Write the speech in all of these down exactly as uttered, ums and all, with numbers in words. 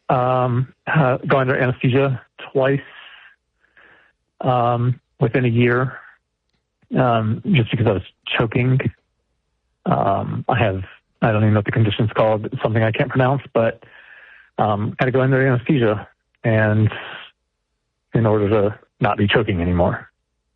um, uh, gone under anesthesia twice um, within a year, um, just because I was choking. Um, I have, I don't even know what the condition's called. It's something I can't pronounce, but um, had to go under anesthesia and in order to not be choking anymore.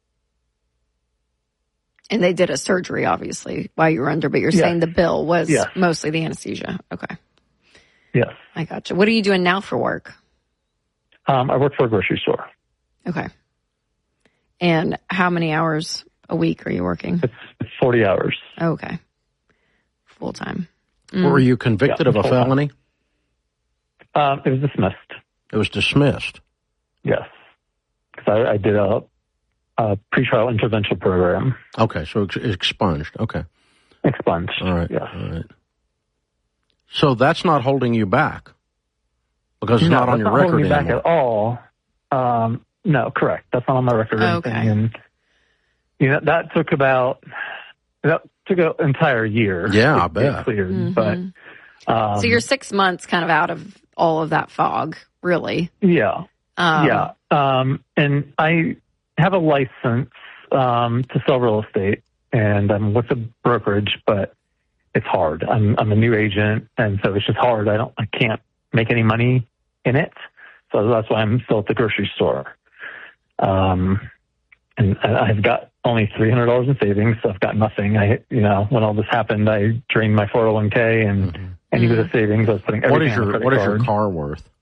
And they did a surgery, obviously, while you were under, but you're yes. saying the bill was yes. mostly the anesthesia. Okay. Yes. I gotcha. What are you doing now for work? Um, I work for a grocery store. Okay. And how many hours a week are you working? It's, it's forty hours. Okay. Full time. Mm. Were you convicted yeah, of a felony? Um, it was dismissed. It was dismissed? Yes. Because I, I did a, a pretrial intervention program. Okay, so it's expunged. Okay. Expunged. All right. Yes. All right. So that's not holding you back because it's no, not on your not record holding me anymore. Back at all. Um, no, correct. That's not on my record or okay. anything. And you know that took about that took an entire year. Yeah, to I bet. get cleared, Mm-hmm. but um, so you're six months kind of out of all of that fog, really. Yeah. Um, yeah. Um, and I have a license um, to sell real estate, and I'm with a brokerage, but it's hard. I'm I'm a new agent, and so it's just hard. I don't, I can't make any money in it, so that's why I'm still at the grocery store. Um, and I've got only three hundred dollars in savings, so I've got nothing. I, you know, when all this happened, I drained my four oh one k and Mm-hmm. any bit of savings. I was putting everything What is on the your credit What is card. your car worth?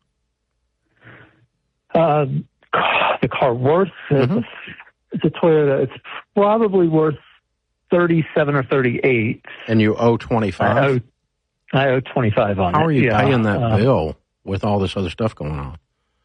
Uh, the car worth Mm-hmm. it's, a, it's a Toyota. It's probably worth thirty-seven or thirty-eight. And you owe twenty-five? I owe, I owe twenty-five on it. How are you yeah. paying that um, bill with all this other stuff going on?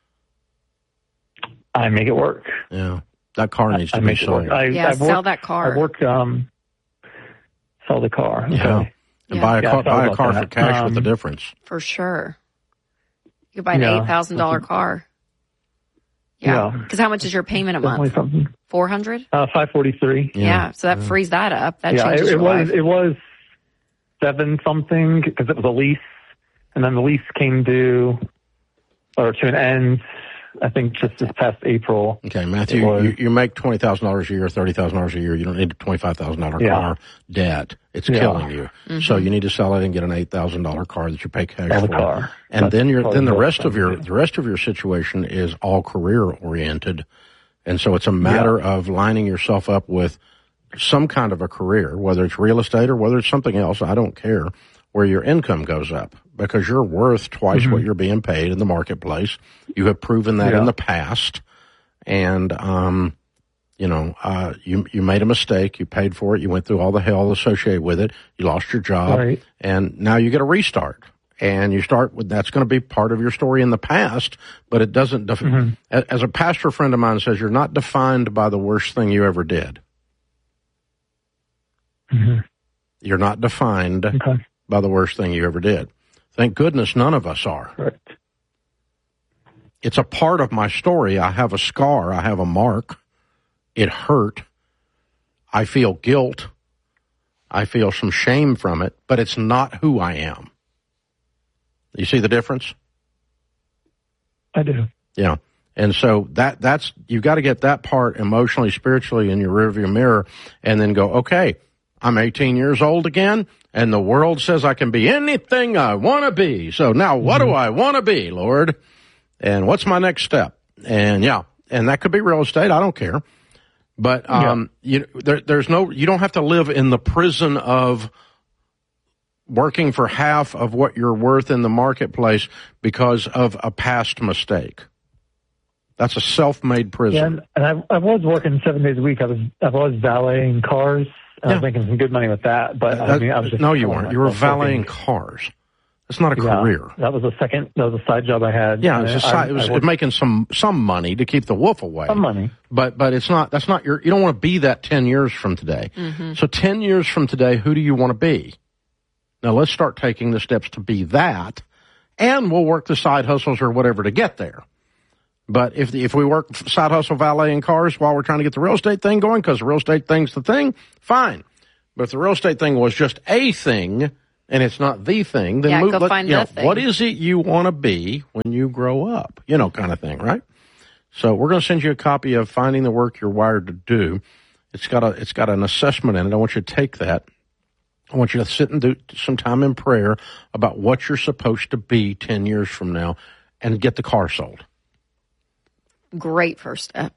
I make it work. Yeah. That car needs to I be make it sold. work. I, Yeah, I've sell worked, that car. I work, um, sell the car. Okay. Yeah. And Yeah. buy a Yeah, car, I thought buy a about car that. for cash with the Um, difference. For sure. You could buy an Yeah. eight thousand dollars car. Yeah. Yeah. Because how much is your payment a Definitely month? something. four hundred Uh, five forty-three. Yeah. Yeah. So that Yeah. frees that up. That Yeah, changes it, it your was, life. it was seven something because it was a lease, and then the lease came due or to an end. I think just this past April. Okay, Matthew, was- you, you make twenty thousand dollars a year, thirty thousand dollars a year. You don't need a twenty-five thousand dollars Yeah. car debt. It's Yeah. killing you. Mm-hmm. So you need to sell it and get an eight thousand dollars car that you pay cash Sell the for. car. And That's then you're, probably then the the rest best of thing your, to do. the rest of your situation is all career oriented. And so it's a matter Yeah. of lining yourself up with some kind of a career, whether it's real estate or whether it's something else. I don't care, where your income goes up because you're worth twice Mm-hmm. what you're being paid in the marketplace. You have proven that Yeah. in the past. And, um, you know, uh, you, you made a mistake. You paid for it. You went through all the hell associated with it. You lost your job. Right. And now you get a restart. And you start with, that's going to be part of your story in the past, but it doesn't, def- Mm-hmm. as a pastor friend of mine says, you're not defined by the worst thing you ever did. Mm-hmm. You're not defined Okay. by the worst thing you ever did. Thank goodness none of us are. Right. It's a part of my story. I have a scar. I have a mark. It hurt. I feel guilt. I feel some shame from it, but it's not who I am. You see the difference? I do. Yeah. And so that, that's, you've got to get that part emotionally, spiritually in your rearview mirror and then go, okay, I'm eighteen years old again and the world says I can be anything I want to be. So now what mm-hmm. do I want to be, Lord? And what's my next step? And yeah, and that could be real estate. I don't care. But, um, yeah. you, there, there's no, you don't have to live in the prison of working for half of what you're worth in the marketplace because of a past mistake. That's a self-made prison. Yeah, and, and I, I was working seven days a week. I was, I was valeting cars. I Yeah. was making some good money with that, but I mean, I was just no, you killing weren't. You were myself valeting working. cars. That's not a Yeah, career. that was a second. That was a side job I had. Yeah, it was, a I, side, it was I worked making some some money to keep the wolf away. some money. But but it's not. That's not your. You don't want to be that ten years from today. Mm-hmm. So ten years from today, who do you want to be? Now let's start taking the steps to be that, and we'll work the side hustles or whatever to get there. But if the, if we work side hustle valeting cars while we're trying to get the real estate thing going, because the real estate thing's the thing, fine. But if the real estate thing was just a thing and it's not the thing, then yeah, move, go let, find you the know, thing. what is it you want to be when you grow up? You know, kind of thing, right? So we're going to send you a copy of Finding the Work You're Wired to Do. It's got a, it's got an assessment in it. I want you to take that. I want you to sit and do some time in prayer about what you're supposed to be ten years from now and get the car sold. Great first step.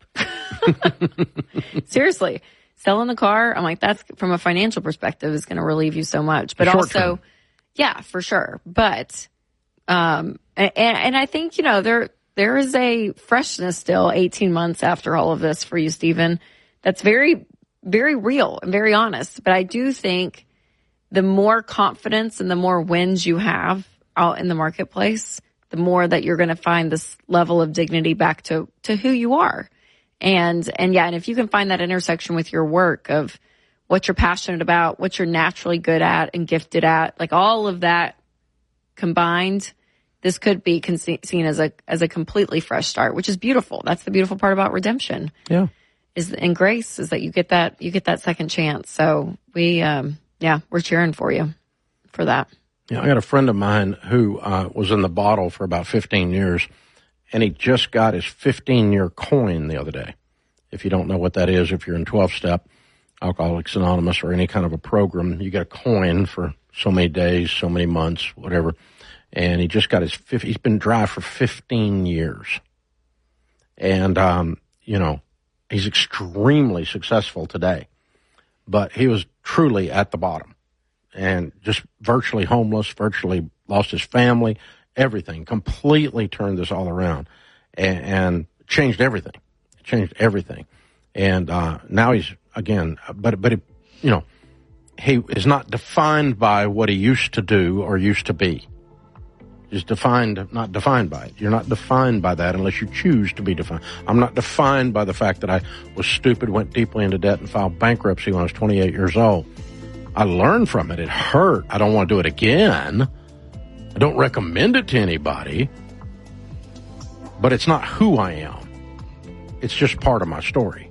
Seriously, selling the car, I'm like, that's from a financial perspective is going to relieve you so much. But also, term. yeah, for sure. But, um, and, and I think, you know, there, there is a freshness still eighteen months after all of this for you, Stephen. That's very, very real and very honest. But I do think the more confidence and the more wins you have out in the marketplace, the more that you're going to find this level of dignity back to, to who you are. And, and yeah, and if you can find that intersection with your work of what you're passionate about, what you're naturally good at and gifted at, like all of that combined, this could be con- seen as a, as a completely fresh start, which is beautiful. That's the beautiful part about redemption. Yeah. Is, and grace is that you get that, you get that second chance. So we, um, yeah, we're cheering for you for that. Yeah, I got a friend of mine who uh, was in the bottle for about fifteen years, and he just got his fifteen-year coin the other day. If you don't know what that is, if you're in twelve-step, Alcoholics Anonymous, or any kind of a program, you get a coin for so many days, so many months, whatever. And he just got his – he's been dry for fifteen years. And, um, you know, he's extremely successful today. But he was truly at the bottom and just virtually homeless, virtually lost his family, everything, completely turned this all around and, and changed everything, changed everything. And uh, now he's, again, but, but it, you know, he is not defined by what he used to do or used to be. He's defined, not defined by it. You're not defined by that unless you choose to be defined. I'm not defined by the fact that I was stupid, went deeply into debt, and filed bankruptcy when I was twenty-eight years old. I learned from it. It hurt. I don't want to do it again. I don't recommend it to anybody. But it's not who I am. It's just part of my story.